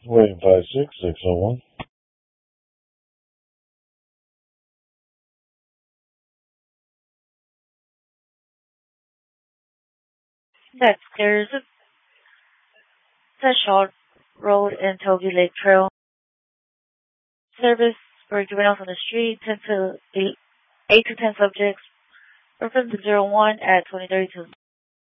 Waiting 56601. Next, there's a short road and Toby Lake Trail. Service for juveniles on the street, 8 to 10 subjects. Reference to 01 at 2032.